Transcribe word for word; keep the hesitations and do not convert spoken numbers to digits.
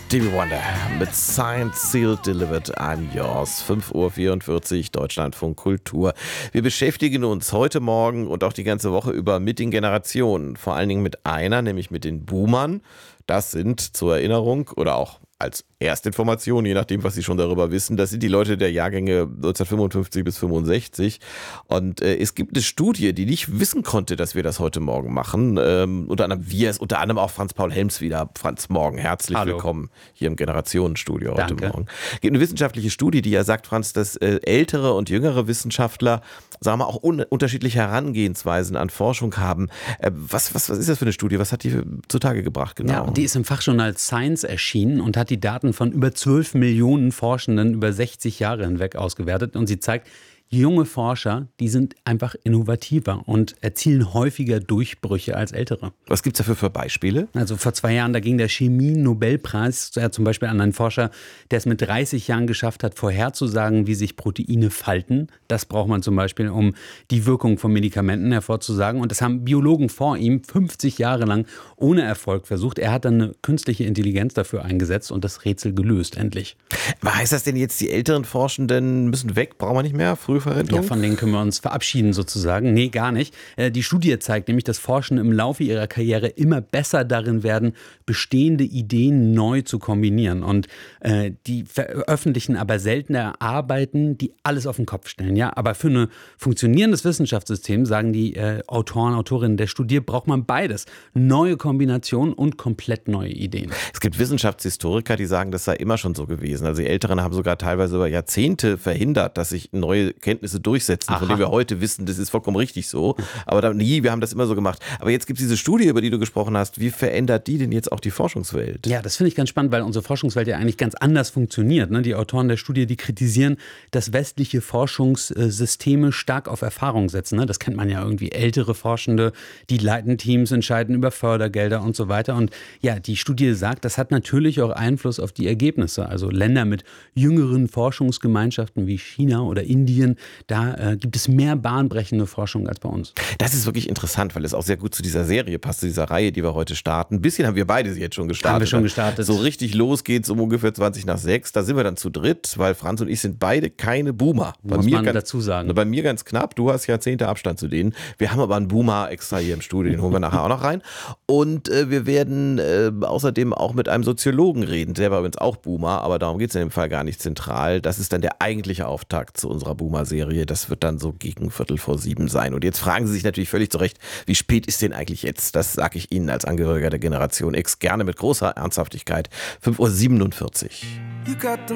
Stevie Wonder mit Signed, Sealed, Delivered, I'm Yours. fünf Uhr vierundvierzig, Deutschlandfunk Kultur. Wir beschäftigen uns heute Morgen und auch die ganze Woche über mit den Generationen. Vor allen Dingen mit einer, nämlich mit den Boomern. Das sind zur Erinnerung oder auch als Erstinformation, je nachdem, was Sie schon darüber wissen, das sind die Leute der Jahrgänge neunzehnhundertfünfundfünfzig bis fünfundsechzig. Und äh, es gibt eine Studie, die nicht wissen konnte, dass wir das heute Morgen machen. Ähm, unter anderem wir, unter anderem auch Franz-Paul Helms wieder. Franz, morgen, herzlich Hallo. Willkommen hier im Generationenstudio heute Danke. Morgen. Es gibt eine wissenschaftliche Studie, die ja sagt, Franz, dass äh, ältere und jüngere Wissenschaftler, sagen wir auch un- unterschiedliche Herangehensweisen an Forschung haben. Äh, was, was, was ist das für eine Studie? Was hat die zutage gebracht genau? Ja, die ist im Fachjournal Science erschienen und hat die Daten von über zwölf Millionen Forschenden über sechzig Jahre hinweg ausgewertet. Und sie zeigt, junge Forscher, die sind einfach innovativer und erzielen häufiger Durchbrüche als ältere. Was gibt es dafür für Beispiele? Also vor zwei Jahren, da ging der Chemie-Nobelpreis ja, zum Beispiel an einen Forscher, der es mit dreißig Jahren geschafft hat, vorherzusagen, wie sich Proteine falten. Das braucht man zum Beispiel, um die Wirkung von Medikamenten hervorzusagen. Und das haben Biologen vor ihm fünfzig Jahre lang ohne Erfolg versucht. Er hat dann eine künstliche Intelligenz dafür eingesetzt und das Rätsel gelöst, endlich. Aber heißt das denn jetzt, die älteren Forschenden müssen weg? Brauchen wir nicht mehr? Frühverrentung? Ja, von denen können wir uns verabschieden sozusagen. Nee, gar nicht. Die Studie zeigt nämlich, dass Forschende im Laufe ihrer Karriere immer besser darin werden, bestehende Ideen neu zu kombinieren. Und äh, die veröffentlichen aber seltener Arbeiten, die alles auf den Kopf stellen. Ja, aber für ein funktionierendes Wissenschaftssystem, sagen die äh, Autoren, Autorinnen der Studie, braucht man beides. Neue Kombinationen und komplett neue Ideen. Es gibt Wissenschaftshistoriker, die sagen, das sei immer schon so gewesen. Also die Älteren haben sogar teilweise über Jahrzehnte verhindert, dass sich neue Kenntnisse durchsetzen, Aha. von denen wir heute wissen, das ist vollkommen richtig so. Aber da, nie, wir haben das immer so gemacht. Aber jetzt gibt es diese Studie, über die du gesprochen hast. Wie verändert die denn jetzt auch die Forschungswelt? Ja, das finde ich ganz spannend, weil unsere Forschungswelt ja eigentlich ganz anders funktioniert. Ne? Die Autoren der Studie, die kritisieren, dass westliche Forschungssysteme stark auf Erfahrung setzen. Ne? Das kennt man ja irgendwie. Ältere Forschende, die leiten Teams, entscheiden über Fördergelder und so weiter. Und ja, die Studie sagt, das hat natürlich auch Einfluss auf die Ergebnisse. Also Länder mit jüngeren Forschungsgemeinschaften wie China oder Indien, da äh, gibt es mehr bahnbrechende Forschung als bei uns. Das ist wirklich interessant, weil es auch sehr gut zu dieser Serie passt, zu dieser Reihe, die wir heute starten. Ein bisschen haben wir beide sie jetzt schon gestartet. Haben wir schon gestartet. So richtig los geht's um ungefähr zwanzig nach sechs. Da sind wir dann zu dritt, weil Franz und ich sind beide keine Boomer. Bei Muss mir man ganz, dazu sagen. Bei mir ganz knapp. Du hast Jahrzehnte Abstand zu denen. Wir haben aber einen Boomer extra hier im Studio, den holen wir nachher auch noch rein. Und äh, wir werden äh, außerdem auch mit einem Soziologen reden. Der war übrigens auch Boomer, aber darum geht's in dem Fall gar nicht zentral. Das ist dann der eigentliche Auftakt zu unserer Boomer-Serie. Das wird dann so gegen Viertel vor sieben sein. Und jetzt fragen Sie sich natürlich völlig zu Recht, wie spät ist denn eigentlich jetzt? Das sage ich Ihnen als Angehöriger der Generation X gerne mit großer Ernsthaftigkeit. fünf Uhr siebenundvierzig.